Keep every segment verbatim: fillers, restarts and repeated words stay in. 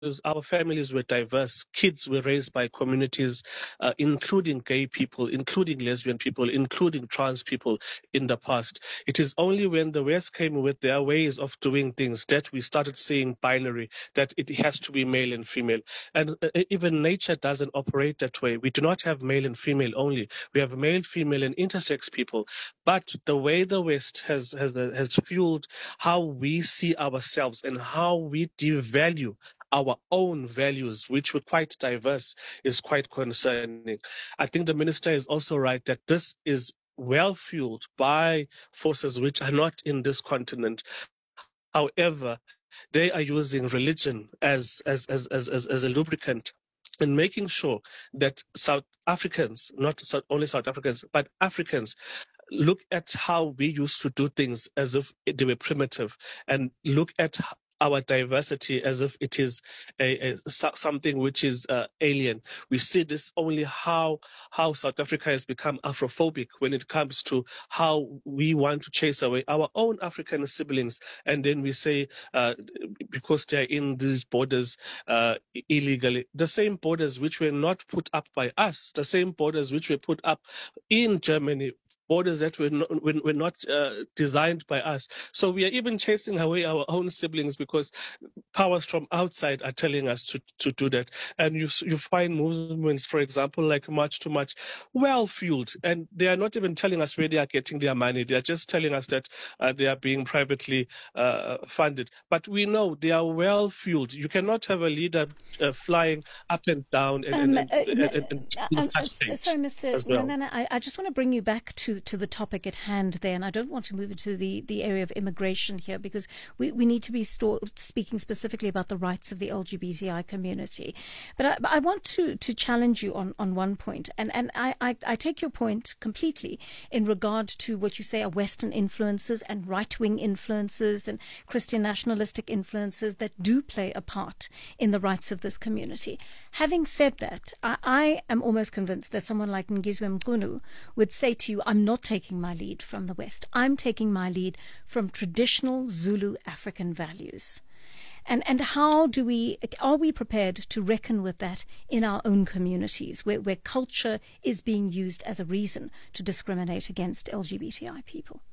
our families were diverse. Kids were raised by communities, uh, including gay people, including lesbian people, including trans people in the past. It is only when the West came with their ways of doing things that we started seeing binary, that it has to be male and female. And uh, even nature doesn't operate that way. We do not have male and female only. We have male, female, and intersex people. But the way the West has, has, has fueled how we see ourselves and how we devalue our own values, which were quite diverse, is quite concerning. I think the minister is also right that this is well fueled by forces which are not in this continent. However, they are using religion as as as as as, as a lubricant in making sure that South Africans, not South, only South Africans, but Africans, look at how we used to do things as if they were primitive, and look at our diversity as if it is a, a something which is uh, alien. We see this only how how South Africa has become Afrophobic when it comes to how we want to chase away our own African siblings, and then we say uh, because they are in these borders uh, illegally, the same borders which were not put up by us, the same borders which were put up in Germany, borders that were not, were, were not uh, designed by us. So we are even chasing away our own siblings because powers from outside are telling us to, to do that. And you you find movements, for example, like March to March, well fueled, and they are not even telling us where they are getting their money. They are just telling us that uh, they are being privately uh, funded. But we know they are well fueled. You cannot have a leader uh, flying up and down and, Um, and, uh, and, and, and uh, in uh, such uh, states sorry, Mister as well. Nana, I, I just want to bring you back to, to the topic at hand there, and I don't want to move into the, the area of immigration here because we, we need to be sto- speaking specifically about the rights of the L G B T I community. But I, I want to, to challenge you on, on one point, and, and I, I, I take your point completely in regard to what you say are Western influences and right-wing influences and Christian nationalistic influences that do play a part in the rights of this community. Having said that, I, I am almost convinced that someone like Ngizwe Mqunu would say to you, I'm not taking my lead from the West. I'm taking my lead from traditional Zulu African values. And and how do we, are we prepared to reckon with that in our own communities where, where culture is being used as a reason to discriminate against L G B T I people?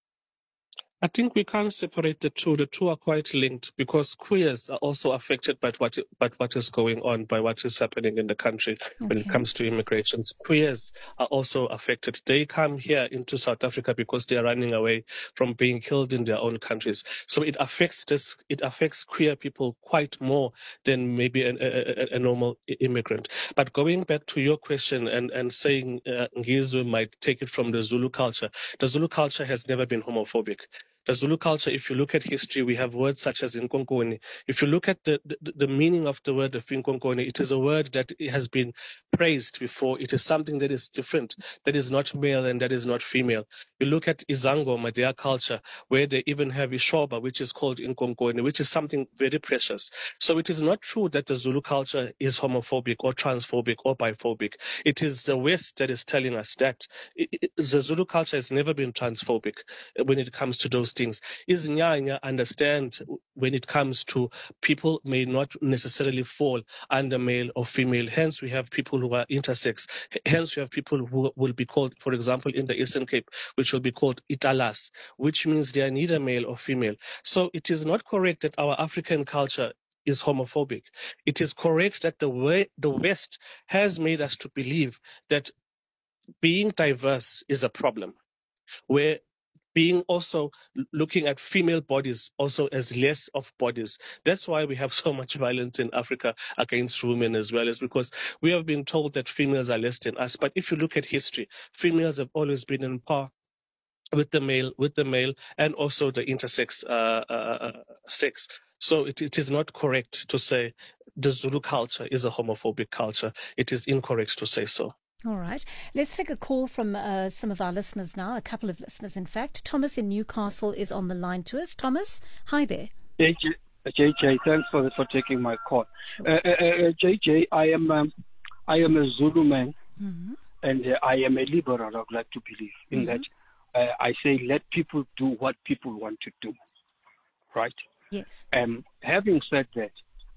I think we can't separate the two. The two are quite linked because queers are also affected by what by what is going on, by what is happening in the country Okay. when it comes to immigrations. Queers are also affected. They come here into South Africa because they are running away from being killed in their own countries. So it affects this. It affects queer people quite more than maybe an, a, a normal immigrant. But going back to your question and and saying uh, Ngizwe might take it from the Zulu culture. The Zulu culture has never been homophobic. The Zulu culture, if you look at history, we have words such as Nkonkoni. If you look at the, the, the meaning of the word of Nkonkoni, it is a word that has been praised before. It is something that is different, that is not male and that is not female. You look at Izangoma, their culture, where they even have Ishoba, which is called Nkonkoni, which is something very precious. So it is not true that the Zulu culture is homophobic or transphobic or biphobic. It is the West that is telling us that. It, it, the Zulu culture has never been transphobic when it comes to those things. Izinyanya understand when it comes to people may not necessarily fall under male or female. Hence, we have people who are intersex. Hence, we have people who will be called, for example, in the Eastern Cape, which will be called Italas, which means they are neither male or female. So it is not correct that our African culture is homophobic. It is correct that the way the West has made us to believe that being diverse is a problem, where being also looking at female bodies also as less of bodies. That's why we have so much violence in Africa against women as well, is because we have been told that females are less than us. But if you look at history, females have always been in par with the male, with the male, and also the intersex uh, uh, sex. So it, it is not correct to say the Zulu culture is a homophobic culture. It is incorrect to say so. All right. Let's take a call from uh, some of our listeners now, a couple of listeners, in fact. Thomas in Newcastle is on the line to us. Thomas, hi there. J J, J J thanks for for taking my call. Sure. Uh, uh, uh, J J, I am um, I am a Zulu man, mm-hmm. and uh, I am a liberal. I would like to believe in mm-hmm. that. Uh, I say let people do what people want to do, right? Yes. Um, having said that,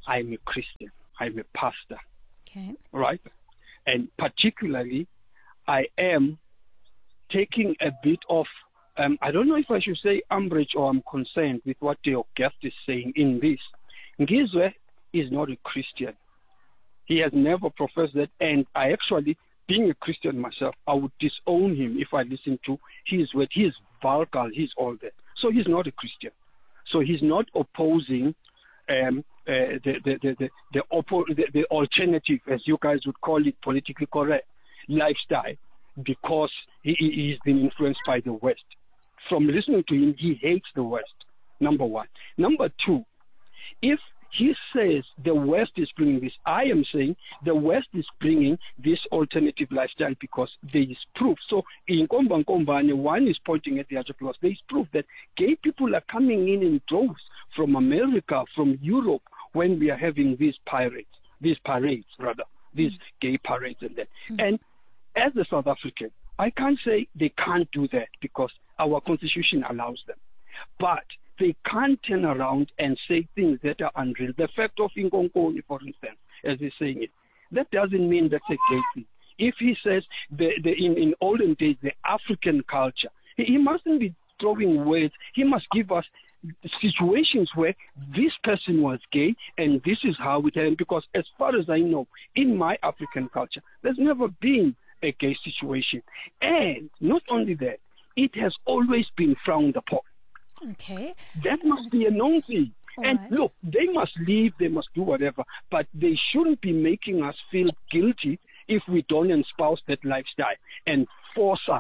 I'm a Christian. I'm a pastor. Okay. Right? And particularly, I am taking a bit of, um, I don't know if I should say umbrage or I'm concerned with what your guest is saying in this. Ngizwe is not a Christian. He has never professed that, and I actually, being a Christian myself, I would disown him if I listen to his word. He is vulgar, he's all that. So he's not a Christian. So he's not opposing um, uh, the, the, the, the, the, oppo- the, the alternative, as you guys would call it, politically correct lifestyle, because he, he's been influenced by the West. From listening to him, he hates the West, number one. Number two, if he says the West is bringing this, I am saying the West is bringing this alternative lifestyle because there is proof. So in Komba Nkombane, one is pointing at the other plus. There is proof that gay people are coming in in droves from America, from Europe, when we are having these pirates, these parades, rather, these gay parades and that. Mm-hmm. And as a South African, I can't say they can't do that because our constitution allows them. But they can't turn around and say things that are unreal. The fact of Inkonkoni, for instance, as he's saying it, that doesn't mean that's a gay thing. If he says the, the, in, in olden days, the African culture, he, he mustn't be throwing words. He must give us situations where this person was gay and this is how it happened. Because as far as I know, in my African culture, there's never been a gay situation. And not only that, it has always been frowned upon. Okay. That must be a known thing. All and right. Look, they must leave, they must do whatever, but they shouldn't be making us feel guilty if we don't espouse that lifestyle and force us.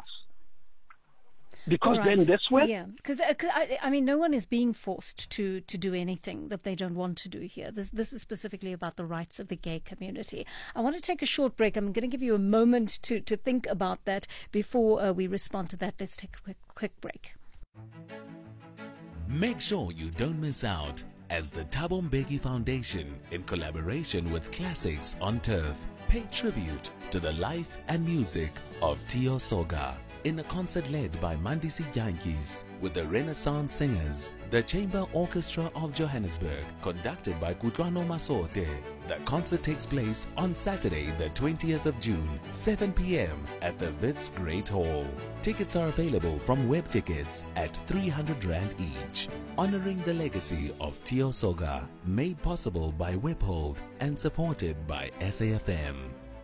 Because right. then that's where... Yeah, because uh, I, I mean, no one is being forced to, to do anything that they don't want to do here. This, this is specifically about the rights of the gay community. I want to take a short break. I'm going to give you a moment to, to think about that before uh, we respond to that. Let's take a quick, quick break. Make sure you don't miss out as the Thabo Mbeki Foundation, in collaboration with Classics on Turf, pay tribute to the life and music of Tio Soga in a concert led by Mandisi Yankees with the Renaissance Singers, the Chamber Orchestra of Johannesburg, conducted by Kutlwano Masote. The concert takes place on Saturday, the twentieth of June, seven p.m. at the Wits Great Hall. Tickets are available from Web Tickets at three hundred rand each. Honoring the legacy of Tio Soga, made possible by Webhold and supported by S A F M.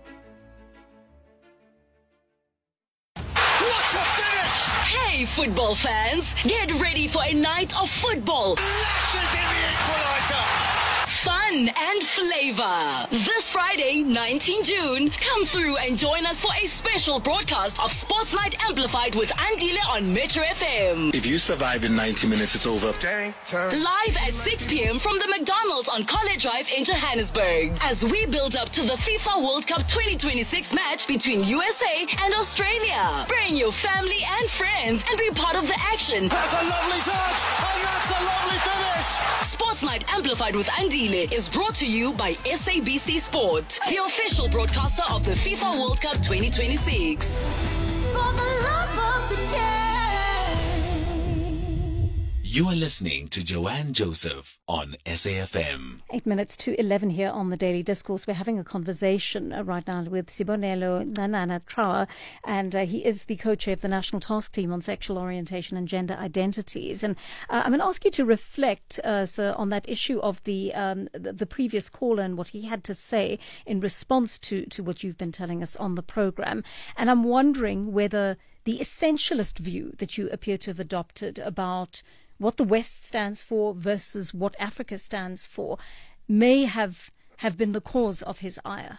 Hey football fans, get ready for a night of football. Lashes in the equaliser. Fun and flavor. This Friday, nineteenth of June, come through and join us for a special broadcast of Sports Night Amplified with Andile on Metro F M. If you survive in ninety minutes, it's over. Live at six p.m. from the McDonald's on College Drive in Johannesburg, as we build up to the FIFA World Cup twenty twenty-six match between U S A and Australia. Bring your family and friends and be part of the action. That's a lovely touch, and that's a lovely finish. Sports Night Amplified with Andile is brought to you by S A B C Sport, the official broadcaster of the FIFA World Cup twenty twenty-six. For the love of the game. You are listening to Joanne Joseph on S A F M. Eight minutes to eleven here on the Daily Discourse. We're having a conversation uh, right now with Sibonelo Nanana Trawa, and uh, he is the co-chair of the National Task Team on Sexual Orientation and Gender Identities. And uh, I'm going to ask you to reflect, uh, sir, on that issue of the, um, the the previous caller and what he had to say in response to, to what you've been telling us on the program. And I'm wondering whether the essentialist view that you appear to have adopted about what the West stands for versus what Africa stands for may have have been the cause of his ire.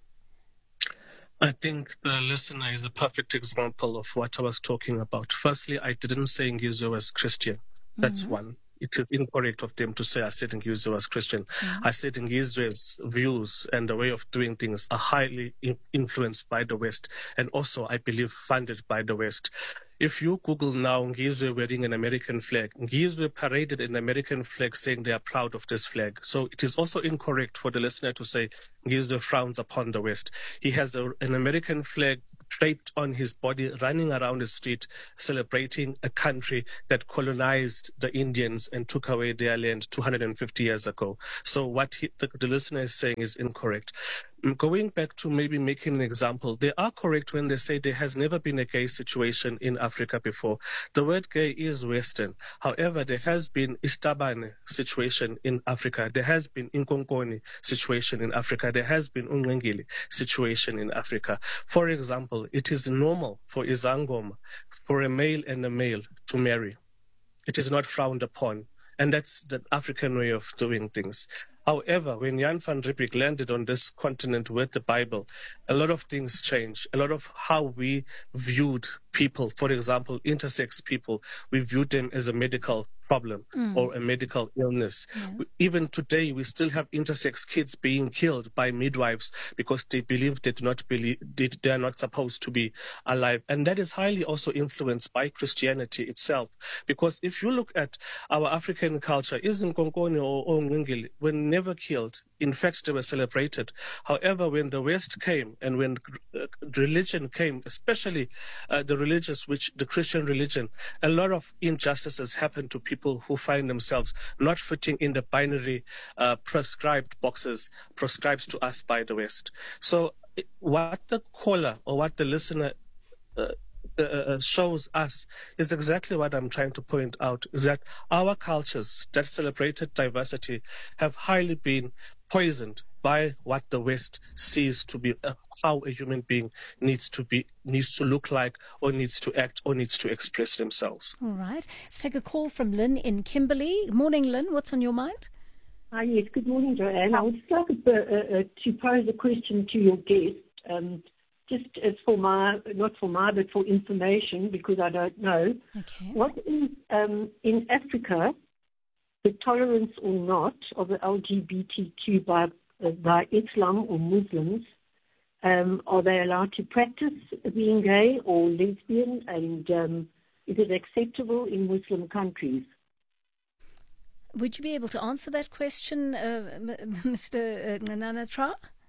I think the listener is a perfect example of what I was talking about. Firstly, I didn't say Ngizwe was Christian. That's mm-hmm. one. It is incorrect of them to say I said Ngizwe was Christian. Mm-hmm. I said Ngizwe's views and the way of doing things are highly in- influenced by the West, and also, I believe, funded by the West. If you Google now Ngizwe wearing an American flag, Ngizwe paraded an American flag saying they are proud of this flag. So it is also incorrect for the listener to say Ngizwe frowns upon the West. He has a, an American flag draped on his body, running around the street, celebrating a country that colonized the Indians and took away their land two hundred fifty years ago. So what he, the, the listener is saying is incorrect. Going back to maybe making an example, they are correct when they say there has never been a gay situation in Africa before. The word gay is Western. However, there has been Istabane situation in Africa. There has been Inkonkoni situation in Africa. There has been Ungwengili situation in Africa. For example, it is normal for Izangoma, for a male and a male to marry. It is not frowned upon. And that's the African way of doing things. However, when Jan van Riebeeck landed on this continent with the Bible, a lot of things changed. A lot of how we viewed people, for example, intersex people, we viewed them as a medical problem mm. or a medical illness. Yeah. Even today, we still have intersex kids being killed by midwives because they believe they do not believe they, they are not supposed to be alive. And that is highly also influenced by Christianity itself. Because if you look at our African culture, Izinkonkoni or Ongwengili were never killed. In fact, they were celebrated. However, when the West came and when uh, religion came, especially uh, the religious, which the Christian religion, a lot of injustices happened to people who find themselves not fitting in the binary uh, prescribed boxes prescribed to us by the West. So what the caller or what the listener uh, Uh, shows us is exactly what I'm trying to point out, is that our cultures that celebrated diversity have highly been poisoned by what the West sees to be uh, how a human being needs to be, needs to look like, or needs to act, or needs to express themselves. All right. Let's take a call from Lynn in Kimberley. Morning, Lynn. What's on your mind? Hi, yes. Good morning, Joanne. I would just like uh, uh, to pose a question to your guest. Um, Just as for my, not for my, but for information, because I don't know. Okay. What is, um, in Africa, the tolerance or not of the L G B T Q by, uh, by Islam or Muslims? Um, are they allowed to practice being gay or lesbian? And um, is it acceptable in Muslim countries? Would you be able to answer that question, uh, Mister Nanatra?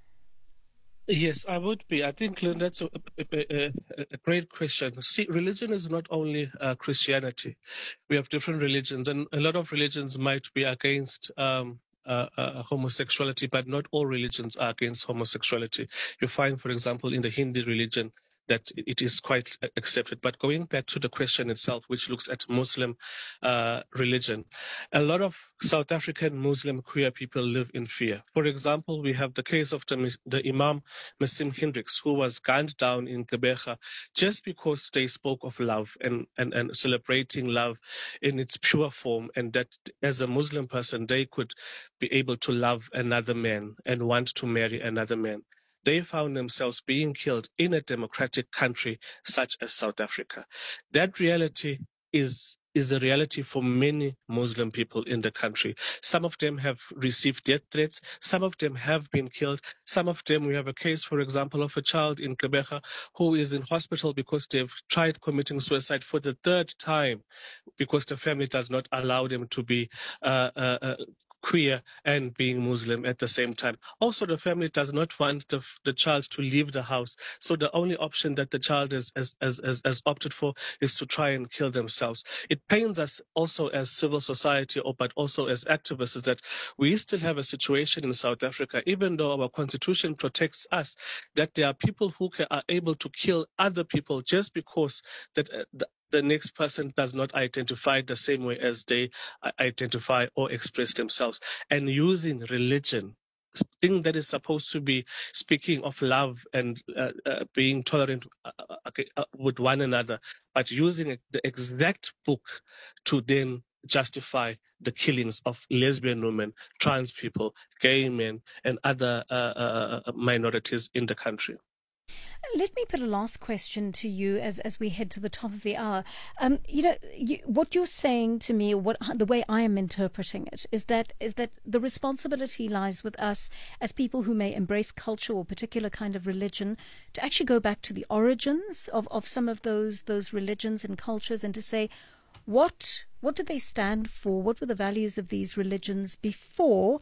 Yes, I would be. I think, Lynn, that's a, a, a, a great question. See, religion is not only uh, Christianity. We have different religions, and a lot of religions might be against um, uh, uh, homosexuality, but not all religions are against homosexuality. You find, for example, in the Hindu religion, that it is quite accepted. But going back to the question itself, which looks at Muslim uh, religion, a lot of South African Muslim queer people live in fear. For example, we have the case of the, the Imam Nassim Hendricks, who was gunned down in Gqeberha just because they spoke of love and, and, and celebrating love in its pure form, and that as a Muslim person, they could be able to love another man and want to marry another man. They found themselves being killed in a democratic country such as South Africa. That reality is is a reality for many Muslim people in the country. Some of them have received death threats. Some of them have been killed. Some of them, we have a case, for example, of a child in Gqeberha who is in hospital because they've tried committing suicide for the third time because the family does not allow them to be uh, uh, uh, queer and being Muslim at the same time. Also, the family does not want the, the child to leave the house. So the only option that the child has, has, has, has, has opted for is to try and kill themselves. It pains us also as civil society, or but also as activists, is that we still have a situation in South Africa, even though our constitution protects us, that there are people who are able to kill other people just because that uh, the the next person does not identify the same way as they identify or express themselves. And using religion, thing that is supposed to be speaking of love and uh, uh, being tolerant uh, uh, with one another, but using the exact book to then justify the killings of lesbian women, trans people, gay men, and other uh, uh, minorities in the country. Let me put a last question to you as, as we head to the top of the hour. Um, you know, you, what you're saying to me, or what the way I am interpreting it, is that is that the responsibility lies with us as people who may embrace culture or particular kind of religion to actually go back to the origins of, of some of those those religions and cultures, and to say, what what did they stand for? What were the values of these religions before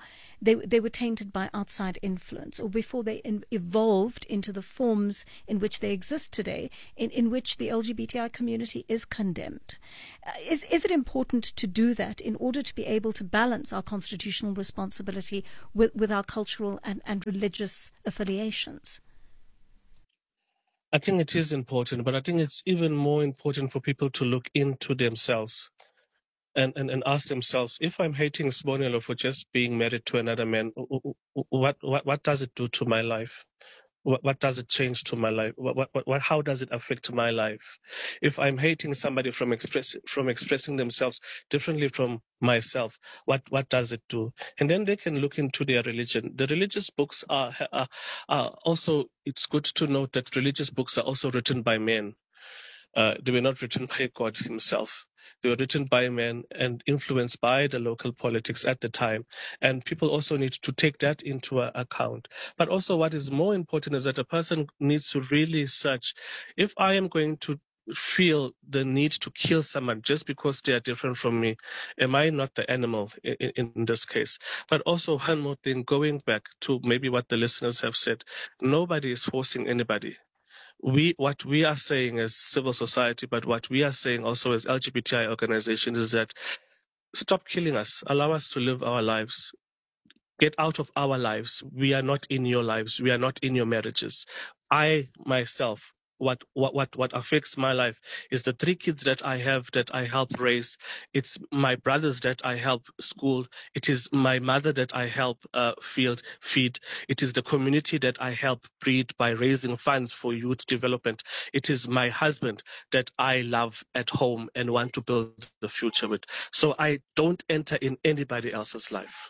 they they were tainted by outside influence, or before they in, evolved into the forms in which they exist today, in, in which the L G B T I community is condemned. Uh, is, is it important to do that in order to be able to balance our constitutional responsibility with, with our cultural and, and religious affiliations? I think it is important, but I think it's even more important for people to look into themselves and, and, and ask themselves, if I'm hating Sibonelo for just being married to another man, what what, what does it do to my life? What, what does it change to my life? What, what, what, how does it affect my life? If I'm hating somebody from express, from expressing themselves differently from myself, what, what does it do? And then they can look into their religion. The religious books are, are, are also, it's good to note that religious books are also written by men. Uh, they were not written by God himself. They were written by men and influenced by the local politics at the time. And people also need to take that into uh, account. But also what is more important is that a person needs to really search, if I am going to feel the need to kill someone just because they are different from me, am I not the animal in, in, in this case? But also one more thing, going back to maybe what the listeners have said, nobody is forcing anybody. We, what we are saying as civil society, but what we are saying also as L G B T I organizations is that stop killing us. Allow us to live our lives. Get out of our lives. We are not in your lives. We are not in your marriages. I, myself, what, what, what, what affects my life is the three kids that I have that I help raise. It's my brothers that I help school. It is my mother that I help uh, field, feed. It is the community that I help breed by raising funds for youth development. It is my husband that I love at home and want to build the future with. So I don't enter in anybody else's life.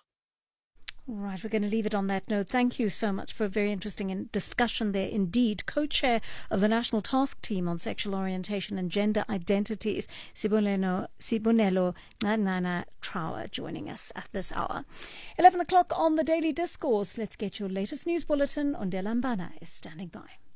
All right, we're going to leave it on that note. Thank you so much for a very interesting discussion there indeed. Co-chair of the National Task Team on Sexual Orientation and Gender Identities, Sibonelo, Sibonelo Nana Trower, joining us at this hour. eleven o'clock on the Daily Discourse. Let's get your latest news bulletin. Ondela Mbana is standing by.